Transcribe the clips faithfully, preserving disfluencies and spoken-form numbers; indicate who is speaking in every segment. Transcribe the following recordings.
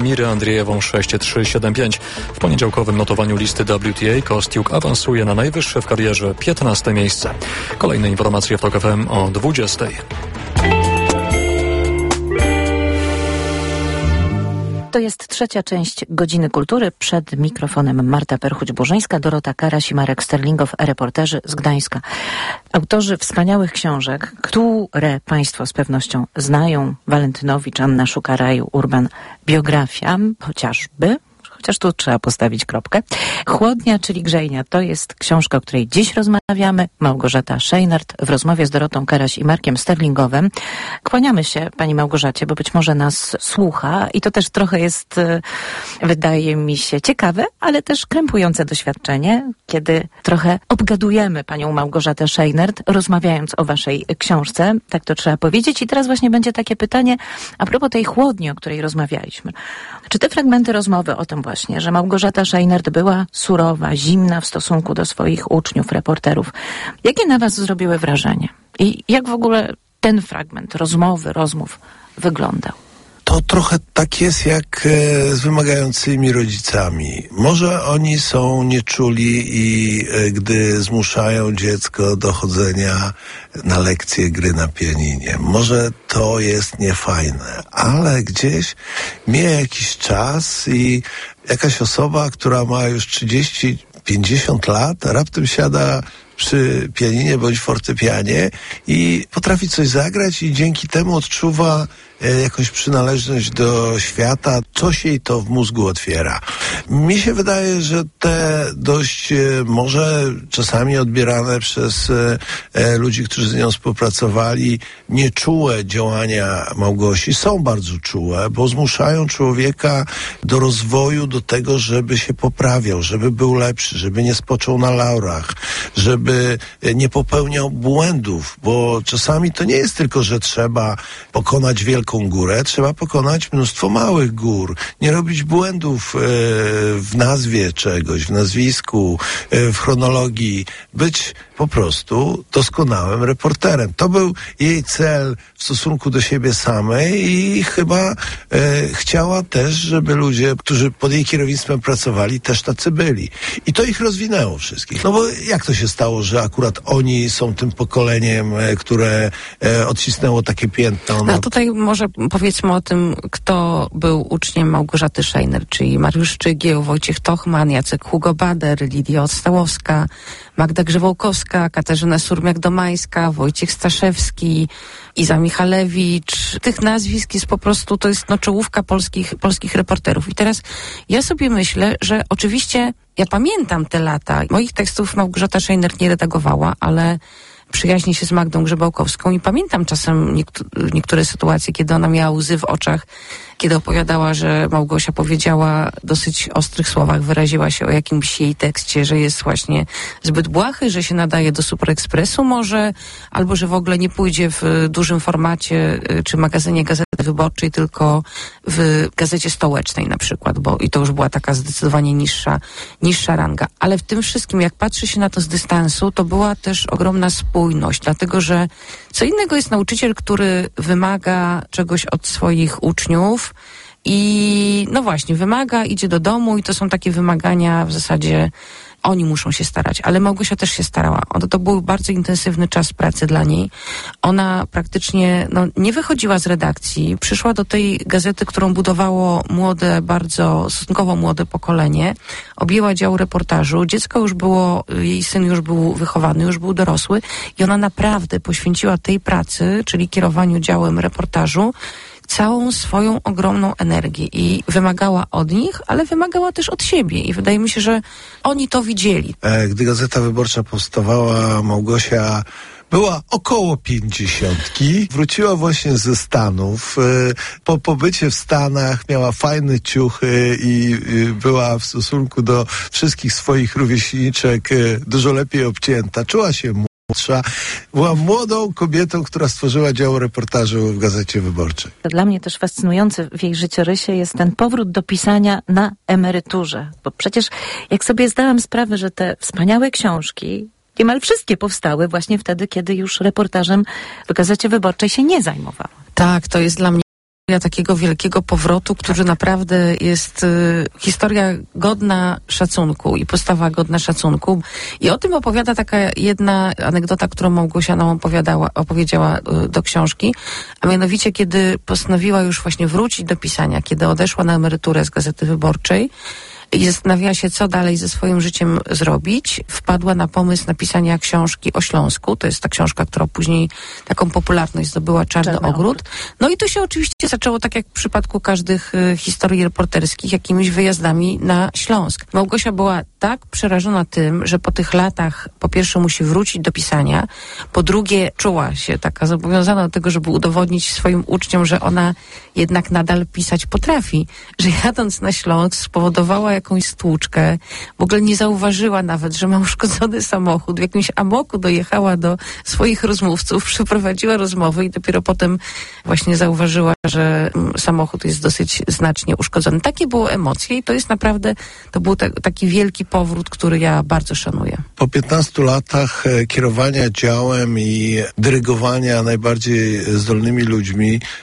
Speaker 1: Mirę Andrzejewą sześć trzy siedem pięć. W poniedziałkowym notowaniu listy W T A Kostiuk awansuje na najwyższe w karierze piętnaste miejsce. Kolejne informacje w TOK F M o dwudziestej.
Speaker 2: To jest trzecia część Godziny Kultury. Przed mikrofonem Marta Perchuć-Burzyńska, Dorota Karaś i Marek Sterlingow, reporterzy z Gdańska. Autorzy wspaniałych książek, które Państwo z pewnością znają. Walentynowicz, Anna Szuka-Raju, Urban, biografia, chociażby. Chociaż tu trzeba postawić kropkę. Chłodnia, czyli grzejnia, to jest książka, o której dziś rozmawiamy. Małgorzata Szejnert w rozmowie z Dorotą Karaś i Markiem Sterlingowem. Kłaniamy się Pani Małgorzacie, bo być może nas słucha i to też trochę jest, wydaje mi się, ciekawe, ale też krępujące doświadczenie, kiedy trochę obgadujemy Panią Małgorzatę Szejnert, rozmawiając o Waszej książce. Tak to trzeba powiedzieć. I teraz właśnie będzie takie pytanie a propos tej chłodni, o której rozmawialiśmy. Czy te fragmenty rozmowy o tym właśnie, że Małgorzata Szejnert była surowa, zimna w stosunku do swoich uczniów, reporterów, jakie na Was zrobiły wrażenie? I jak w ogóle ten fragment rozmowy, rozmów wyglądał?
Speaker 3: To trochę tak jest jak e, z wymagającymi rodzicami. Może oni są nieczuli i e, gdy zmuszają dziecko do chodzenia na lekcje gry na pianinie. Może to jest niefajne, ale gdzieś mija jakiś czas i jakaś osoba, która ma już trzydzieści pięćdziesiąt lat, raptem siada przy pianinie bądź fortepianie i potrafi coś zagrać i dzięki temu odczuwa jakąś przynależność do świata, coś jej to w mózgu otwiera. Mi się wydaje, że te dość może czasami odbierane przez e, ludzi, którzy z nią współpracowali, nieczułe działania Małgosi są bardzo czułe, bo zmuszają człowieka do rozwoju, do tego, żeby się poprawiał, żeby był lepszy, żeby nie spoczął na laurach, żeby nie popełniał błędów, bo czasami to nie jest tylko, że trzeba pokonać wielką górę, trzeba pokonać mnóstwo małych gór, nie robić błędów e, w nazwie czegoś, w nazwisku, e, w chronologii, być po prostu doskonałym reporterem. To był jej cel w stosunku do siebie samej i chyba e, chciała też, żeby ludzie, którzy pod jej kierownictwem pracowali, też tacy byli. I to ich rozwinęło wszystkich. No bo jak to się stało, że akurat oni są tym pokoleniem, e, które e, odcisnęło takie piętno?
Speaker 4: No tutaj może powiedzmy o tym, kto był uczniem Małgorzaty Szejnert, czyli Mariusz Szczygieł, Wojciech Tochman, Jacek Hugo-Bader, Lidia Ostałowska, Magda Grzewołkowska, Katarzyna Surmiak-Domańska, Wojciech Staszewski, Iza Michalewicz. Tych nazwisk jest po prostu, to jest no, czołówka polskich, polskich reporterów. I teraz ja sobie myślę, że oczywiście ja pamiętam te lata. Moich tekstów Małgorzata Szejnert nie redagowała, ale przyjaźni się z Magdą Grzebałkowską i pamiętam czasem niektó- niektóre sytuacje, kiedy ona miała łzy w oczach, kiedy opowiadała, że Małgosia powiedziała w dosyć ostrych słowach, wyraziła się o jakimś jej tekście, że jest właśnie zbyt błahy, że się nadaje do Super Expressu może, albo że w ogóle nie pójdzie w dużym formacie czy magazynie Gazety Wyborczej, tylko w Gazecie Stołecznej na przykład, bo i to już była taka zdecydowanie niższa, niższa ranga. Ale w tym wszystkim, jak patrzy się na to z dystansu, to była też ogromna spójność, dlatego że co innego jest nauczyciel, który wymaga czegoś od swoich uczniów i no właśnie, wymaga, idzie do domu i to są takie wymagania w zasadzie oni muszą się starać, ale Małgosia też się starała. To, to był bardzo intensywny czas pracy dla niej. Ona praktycznie no, nie wychodziła z redakcji. Przyszła do tej gazety, którą budowało młode, bardzo stosunkowo młode pokolenie. Objęła dział reportażu. Dziecko już było, jej syn już był wychowany, już był dorosły i ona naprawdę poświęciła tej pracy, czyli kierowaniu działem reportażu, całą swoją ogromną energię i wymagała od nich, ale wymagała też od siebie i wydaje mi się, że oni to widzieli.
Speaker 3: Gdy Gazeta Wyborcza powstawała, Małgosia była około pięćdziesiątki. Wróciła właśnie ze Stanów. Po pobycie w Stanach miała fajne ciuchy i była w stosunku do wszystkich swoich rówieśniczek dużo lepiej obcięta. Czuła się młodsza. Była młodą kobietą, która stworzyła dział reportażu w Gazecie Wyborczej.
Speaker 2: Dla mnie też fascynujący w jej życiorysie jest ten powrót do pisania na emeryturze. Bo przecież jak sobie zdałam sprawę, że te wspaniałe książki niemal wszystkie powstały właśnie wtedy, kiedy już reportażem w Gazecie Wyborczej się nie zajmowała.
Speaker 4: Tak, to jest dla mnie takiego wielkiego powrotu, który naprawdę jest y, historia godna szacunku i postawa godna szacunku. I o tym opowiada taka jedna anegdota, którą Małgosia nam opowiadała, opowiedziała y, do książki, a mianowicie kiedy postanowiła już właśnie wrócić do pisania, kiedy odeszła na emeryturę z Gazety Wyborczej i zastanawiała się, co dalej ze swoim życiem zrobić, wpadła na pomysł napisania książki o Śląsku. To jest ta książka, która później taką popularność zdobyła, Czarny, Czarny Ogród. No i to się oczywiście zaczęło, tak jak w przypadku każdych y, historii reporterskich, jakimiś wyjazdami na Śląsk. Małgosia była tak przerażona tym, że po tych latach po pierwsze musi wrócić do pisania, po drugie czuła się taka zobowiązana do tego, żeby udowodnić swoim uczniom, że ona jednak nadal pisać potrafi, że jadąc na Śląsk spowodowała jakąś stłuczkę, w ogóle nie zauważyła nawet, że ma uszkodzony samochód, w jakimś amoku dojechała do swoich rozmówców, przeprowadziła rozmowy i dopiero potem właśnie zauważyła, że samochód jest dosyć znacznie uszkodzony. Takie były emocje i to jest naprawdę, to był te, taki wielki powrót, który ja bardzo szanuję.
Speaker 3: Po piętnastu latach e, kierowania działem i dyrygowania najbardziej zdolnymi ludźmi e,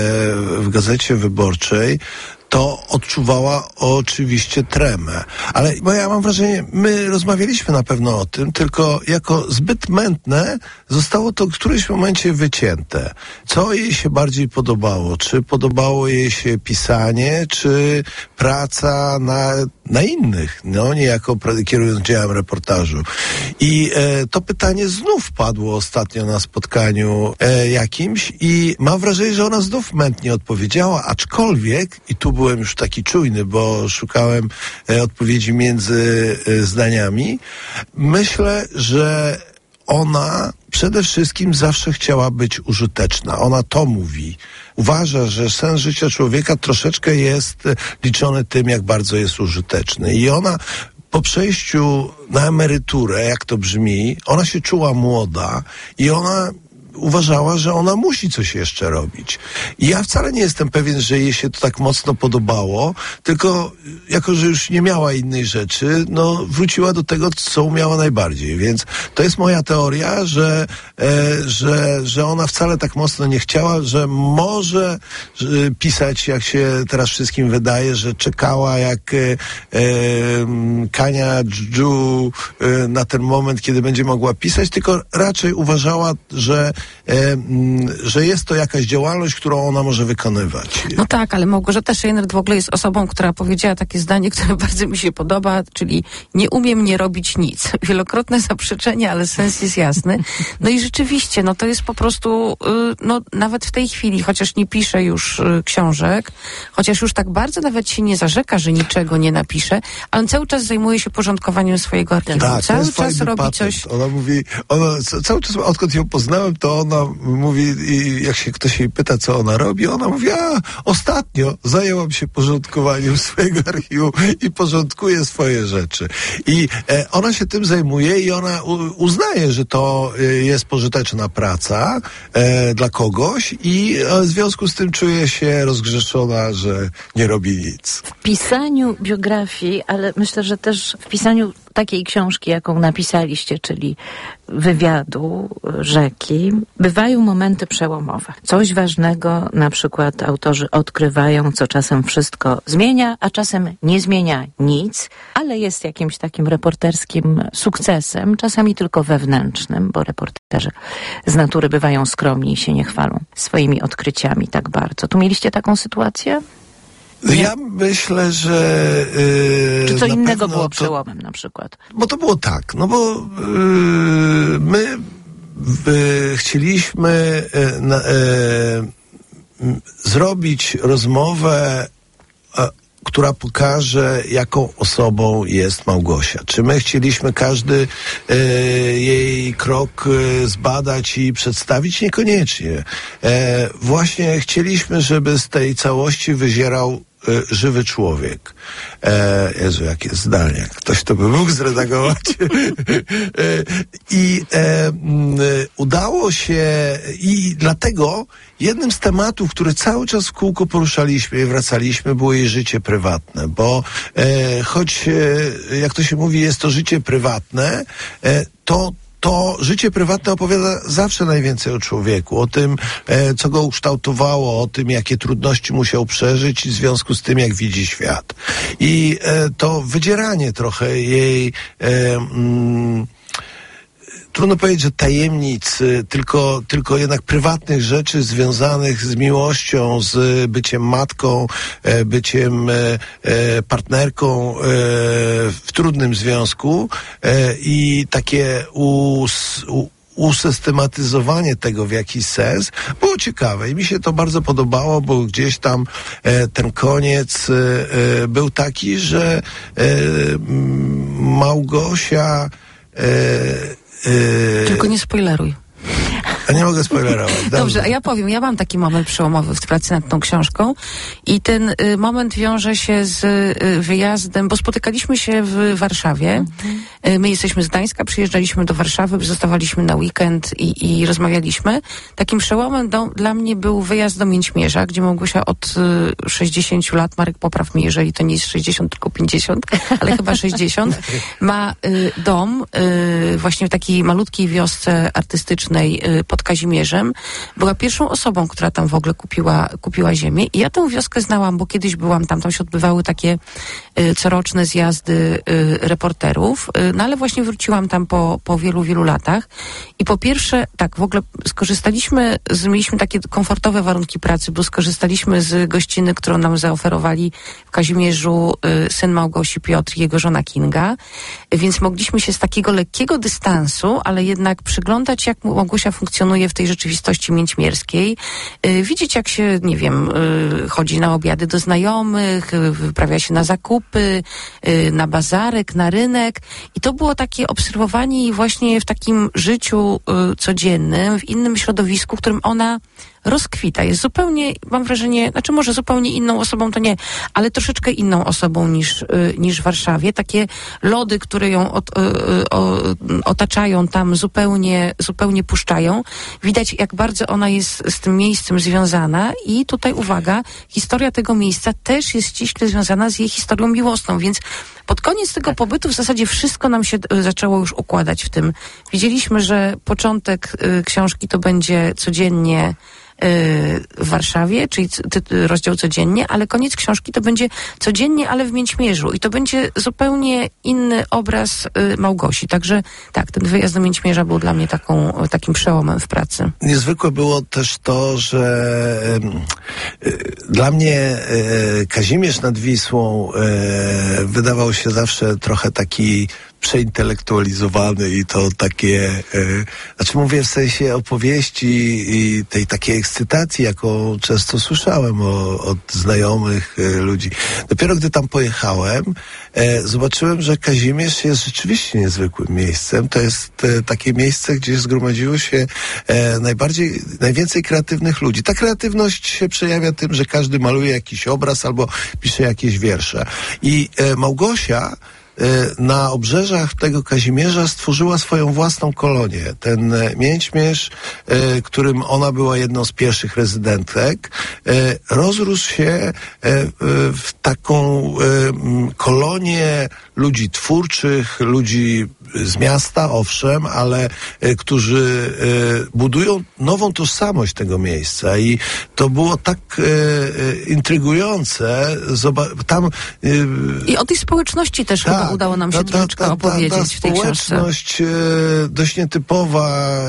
Speaker 3: w Gazecie Wyborczej, to odczuwała oczywiście tremę. Ale bo ja mam wrażenie, my rozmawialiśmy na pewno o tym, tylko jako zbyt mętne zostało to w którymś momencie wycięte. Co jej się bardziej podobało? Czy podobało jej się pisanie, czy praca na, na innych, no niejako kierując działem reportażu. I e, to pytanie znów padło ostatnio na spotkaniu e, jakimś i mam wrażenie, że ona znów mętnie odpowiedziała, aczkolwiek, i tu byłem już taki czujny, bo szukałem e, odpowiedzi między e, zdaniami. Myślę, że ona przede wszystkim zawsze chciała być użyteczna. Ona to mówi. Uważa, że sens życia człowieka troszeczkę jest liczony tym, jak bardzo jest użyteczny. I ona po przejściu na emeryturę, jak to brzmi, ona się czuła młoda i ona uważała, że ona musi coś jeszcze robić. I ja wcale nie jestem pewien, że jej się to tak mocno podobało, tylko jako, że już nie miała innej rzeczy, no wróciła do tego, co umiała najbardziej. Więc to jest moja teoria, że, e, że, że ona wcale tak mocno nie chciała, że może że pisać, jak się teraz wszystkim wydaje, że czekała jak e, e, Kania Dżdżu e, na ten moment, kiedy będzie mogła pisać, tylko raczej uważała, że E, że jest to jakaś działalność, którą ona może wykonywać.
Speaker 4: No tak, ale Małgorzata Szejnert w ogóle jest osobą, która powiedziała takie zdanie, które bardzo mi się podoba, czyli nie umiem nie robić nic. Wielokrotne zaprzeczenie, ale sens jest jasny. No i rzeczywiście, no to jest po prostu, no nawet w tej chwili, chociaż nie pisze już książek, chociaż już tak bardzo nawet się nie zarzeka, że niczego nie napisze, ale on cały czas zajmuje się porządkowaniem swojego archiwum. Tak, cały czas robi patent. Coś...
Speaker 3: Ona mówi, ona cały czas, odkąd ją poznałem, to ona mówi, i jak się ktoś jej pyta, co ona robi, ona mówi, a ostatnio zajęłam się porządkowaniem swojego archiwum i porządkuje swoje rzeczy. I e, ona się tym zajmuje i ona u, uznaje, że to e, jest pożyteczna praca e, dla kogoś i e, w związku z tym czuje się rozgrzeszona, że nie robi nic.
Speaker 2: W pisaniu biografii, ale myślę, że też w pisaniu takiej książki, jaką napisaliście, czyli wywiadu Rzeki, bywają momenty przełomowe. Coś ważnego na przykład autorzy odkrywają, co czasem wszystko zmienia, a czasem nie zmienia nic, ale jest jakimś takim reporterskim sukcesem, czasami tylko wewnętrznym, bo reporterzy z natury bywają skromni i się nie chwalą swoimi odkryciami tak bardzo. Tu mieliście taką sytuację?
Speaker 3: Nie. Ja myślę, że...
Speaker 2: Yy, Czy co innego było to, przełomem na przykład?
Speaker 3: Bo to było tak, no bo yy, my yy, chcieliśmy yy, yy, zrobić rozmowę, yy, która pokaże, jaką osobą jest Małgosia. Czy my chcieliśmy każdy e, jej krok e, zbadać i przedstawić? Niekoniecznie. E, właśnie chcieliśmy, żeby z tej całości wyzierał e, żywy człowiek. E, Jezu, jakie zdanie. Ktoś to by mógł zredagować. e, I e, m, udało się i dlatego jednym z tematów, który cały czas w kółko poruszaliśmy i wracaliśmy, było jej życie prywatne, bo e, choć, e, jak to się mówi, jest to życie prywatne, e, to to życie prywatne opowiada zawsze najwięcej o człowieku, o tym, e, co go ukształtowało, o tym, jakie trudności musiał przeżyć i w związku z tym, jak widzi świat. I e, to wydzieranie trochę jej e, mm, trudno powiedzieć, że tajemnic, tylko, tylko jednak prywatnych rzeczy związanych z miłością, z byciem matką, byciem partnerką w trudnym związku i takie us, u, usystematyzowanie tego w jakiś sens było ciekawe i mi się to bardzo podobało, bo gdzieś tam e, ten koniec e, był taki, że e, Małgosia e,
Speaker 4: Tylko nie spoileruj.
Speaker 3: A nie mogę spoilerować. Dobrze.
Speaker 4: Dobrze, a ja powiem, ja mam taki moment przełomowy w pracy nad tą książką i ten y, moment wiąże się z y, wyjazdem, bo spotykaliśmy się w Warszawie. Mm-hmm. Y, my jesteśmy z Gdańska, przyjeżdżaliśmy do Warszawy, zostawaliśmy na weekend i, i rozmawialiśmy. Takim przełomem do, dla mnie był wyjazd do Mięćmierza, gdzie Małgosia od y, sześćdziesięciu lat, Marek popraw mnie, jeżeli to nie jest sześćdziesiąt, tylko pięćdziesiąt, ale chyba sześćdziesiąt, ma y, dom y, właśnie w takiej malutkiej wiosce artystycznej y, pod Kazimierzem. Była pierwszą osobą, która tam w ogóle kupiła, kupiła ziemię i ja tę wioskę znałam, bo kiedyś byłam tam, tam się odbywały takie y, coroczne zjazdy y, reporterów, y, no ale właśnie wróciłam tam po, po wielu, wielu latach i po pierwsze, tak, w ogóle skorzystaliśmy, z, mieliśmy takie komfortowe warunki pracy, bo skorzystaliśmy z gościny, którą nam zaoferowali w Kazimierzu y, syn Małgosi Piotr i jego żona Kinga, y, więc mogliśmy się z takiego lekkiego dystansu, ale jednak przyglądać, jak Małgosia funkcjonuje w tej rzeczywistości mięćmierskiej. Yy, widzieć, jak się, nie wiem, yy, chodzi na obiady do znajomych, yy, wyprawia się na zakupy, yy, na bazarek, na rynek. I to było takie obserwowanie jej właśnie w takim życiu yy, codziennym, w innym środowisku, w którym ona rozkwita. Jest zupełnie, mam wrażenie, znaczy może zupełnie inną osobą, to nie, ale troszeczkę inną osobą niż, y, niż w Warszawie. Takie lody, które ją ot, y, y, o, otaczają tam, zupełnie, zupełnie puszczają. Widać, jak bardzo ona jest z tym miejscem związana i tutaj uwaga, historia tego miejsca też jest ściśle związana z jej historią miłosną, więc pod koniec tego pobytu w zasadzie wszystko nam się y, zaczęło już układać w tym. Widzieliśmy, że początek y, książki to będzie codziennie w Warszawie, czyli ty, rozdział codziennie, ale koniec książki to będzie codziennie, ale w Mięćmierzu i to będzie zupełnie inny obraz y, Małgosi. Także tak, ten wyjazd do Mięćmierza był dla mnie taką, takim przełomem w pracy.
Speaker 3: Niezwykłe było też to, że y, y, dla mnie y, Kazimierz nad Wisłą y, wydawał się zawsze trochę taki przeintelektualizowany i to takie, y, znaczy mówię w sensie opowieści i tej takiej ekscytacji, jaką często słyszałem o, od znajomych y, ludzi. Dopiero gdy tam pojechałem, y, zobaczyłem, że Kazimierz jest rzeczywiście niezwykłym miejscem. To jest y, takie miejsce, gdzie zgromadziło się y, najbardziej, najwięcej kreatywnych ludzi. Ta kreatywność się przejawia tym, że każdy maluje jakiś obraz albo pisze jakieś wiersze. I y, Małgosia na obrzeżach tego Kazimierza stworzyła swoją własną kolonię. Ten Mięćmierz, którym ona była jedną z pierwszych rezydentek, rozrósł się w taką kolonię ludzi twórczych, ludzi z miasta, owszem, ale którzy budują nową tożsamość tego miejsca i to było tak intrygujące. Tam
Speaker 4: I o tej społeczności też
Speaker 3: tak,
Speaker 4: chyba udało nam się
Speaker 3: ta,
Speaker 4: troszeczkę
Speaker 3: ta, ta,
Speaker 4: opowiedzieć
Speaker 3: ta, ta
Speaker 4: w tej książce.
Speaker 3: Społeczność e, dość nietypowa, e,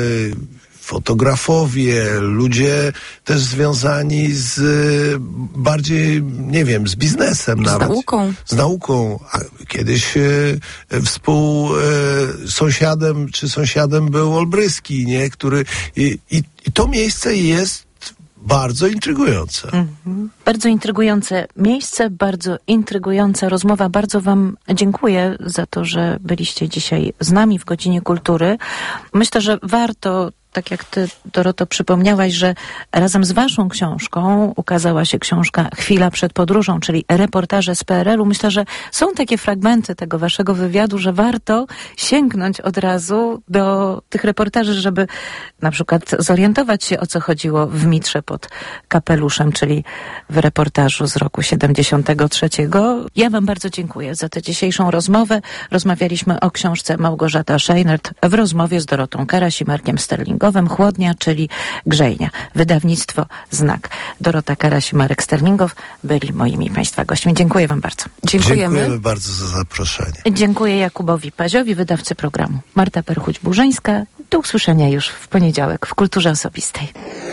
Speaker 3: fotografowie, ludzie też związani z bardziej, nie wiem, z biznesem
Speaker 4: z
Speaker 3: nawet.
Speaker 4: Z nauką.
Speaker 3: Z nauką. A kiedyś e, współ e, sąsiadem, czy sąsiadem był Olbryski, nie? Który i, i, i to miejsce jest bardzo intrygujące.
Speaker 2: Mhm. Bardzo intrygujące miejsce, bardzo intrygująca rozmowa. Bardzo wam dziękuję za to, że byliście dzisiaj z nami w Godzinie Kultury. Myślę, że warto tak jak ty, Doroto, przypomniałaś, że razem z waszą książką ukazała się książka Chwila przed podróżą, czyli reportaże z P R L-u. Myślę, że są takie fragmenty tego waszego wywiadu, że warto sięgnąć od razu do tych reportaży, żeby na przykład zorientować się, o co chodziło w mitrze pod kapeluszem, czyli w reportażu z roku siedemdziesiątego trzeciego. Ja wam bardzo dziękuję za tę dzisiejszą rozmowę. Rozmawialiśmy o książce Małgorzata Scheinert w rozmowie z Dorotą Karaś i Markiem Sterlingowem. Chłodnia, czyli Grzejnia. Wydawnictwo Znak. Dorota Karaś i Marek Sterlingow byli moimi państwa gośćmi. Dziękuję wam bardzo.
Speaker 4: Dziękujemy.
Speaker 3: Dziękujemy bardzo za zaproszenie.
Speaker 2: Dziękuję Jakubowi Paziowi, wydawcy programu. Marta Perchuć-Burzyńska. Do usłyszenia już w poniedziałek w Kulturze Osobistej.